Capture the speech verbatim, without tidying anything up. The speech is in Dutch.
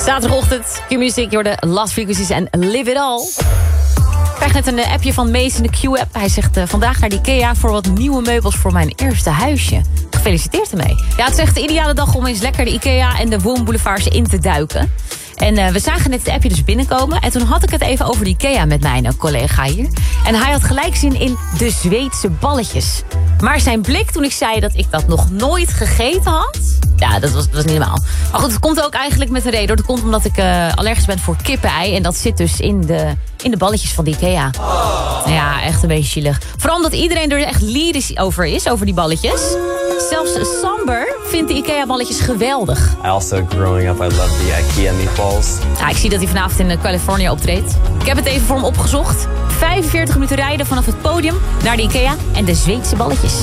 Zaterdagochtend, Q-Music, je hoorde Last Frequencies en Live It All. Ik krijg net een appje van Mees in de Q-app. Hij zegt uh, vandaag naar de IKEA voor wat nieuwe meubels voor mijn eerste huisje. Gefeliciteerd ermee. Ja, het is echt de ideale dag om eens lekker de IKEA en de Woonboulevards in te duiken. En uh, we zagen net het appje dus binnenkomen. En toen had ik het even over de IKEA met mijn uh, collega hier. En hij had gelijk zin in de Zweedse balletjes. Maar zijn blik toen ik zei dat ik dat nog nooit gegeten had... Ja, dat was, dat was niet normaal. Maar goed, het komt ook eigenlijk met een reden. Dat komt omdat ik uh, allergisch ben voor kippenei. En dat zit dus in de, in de balletjes van de IKEA. Oh. Ja, echt een beetje zielig. Vooral omdat iedereen er echt lyrisch over is, over die balletjes. Zelfs Samber vindt de IKEA-balletjes geweldig. I also, growing up, I love the IKEA meatballs. Ja, ik zie dat hij vanavond in Californië optreedt. Ik heb het even voor hem opgezocht. vijfenveertig minuten rijden vanaf het podium naar de IKEA en de Zweedse balletjes.